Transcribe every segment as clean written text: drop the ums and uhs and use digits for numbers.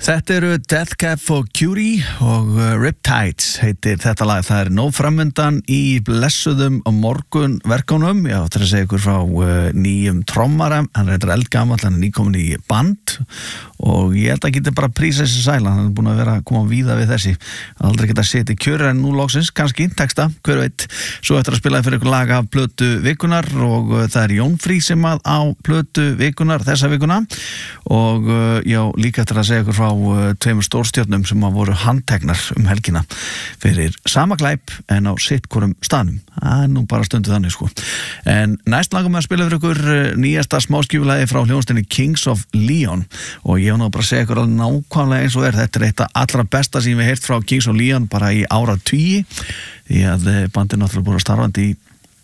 Þetta eru Death Cab for Cutie og Riptides heitir þetta lag. Það nóg framundan í blessuðum og morgun verkunum. Já, það að segja ykkur frá nýjum trommara. Hann er eldgamall, hann er nýkomin í band og ég held að geta bara prísa þessi sæla. Hann er búin að vera að koma víða við þessi. Aldrei geta setið kjör en nú loksins, kannski, texta, hver veit. Svo eftir að spila fyrir ykkur lag af plötu vikunar og það er Jón Frí sem að á plötu vikunar þessa vikuna og já, líka eftir að segja ykkur frá tveimur stórstjörnum sem að voru handteknar helgina fyrir sama glæp en á sitt hvorum staðnum. Það er nú bara stundu þannig sko. En næst langum við að spila fyrir ykkur nýjasta smáskífulagi frá hljómsveitinni Kings of Leon og ég var nú bara að segja ykkur alveg nákvæmlega eins og þetta er eitt af allra besta sem við heyrt frá Kings of Leon bara í áratugi því að bandið náttúrulega búið að starfandi í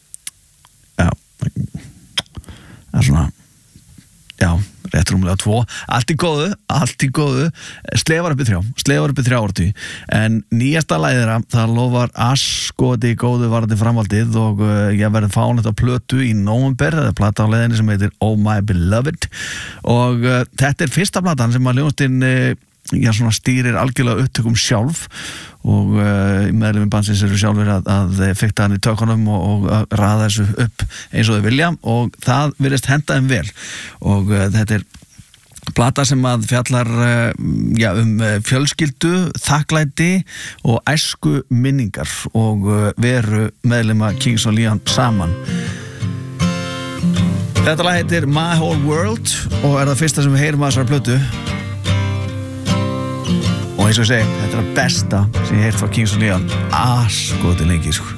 rétt rúmlega 2, allt í góðu slefar upp í 3 áratugi en nýjasta lagið þeirra, það lofar askoti góðu varandi framhaldið og ég verði fánlegt á plötu í nóvember, það er plata á leiðinni sem heitir Oh My Beloved og þetta er fyrsta platan sem að hljómsveitin stýrir algjörlega upptökum sjálf og meðlumir bandsins eru sjálfur að fikta hann í tökunum og raða þessu upp eins og þau vilja og það virðist henda þeim vel og þetta er plata sem að fjallar fjölskyldu, þakklæti og æsku minningar og veru meðluma Kings of Leon saman. Þetta lag heitir My Whole World og er það fyrsta sem við heyrum að þessari plötu og eins og ég segi, þetta er það besta sem ég heyrt frá Kings of Leon askoti lengi sko.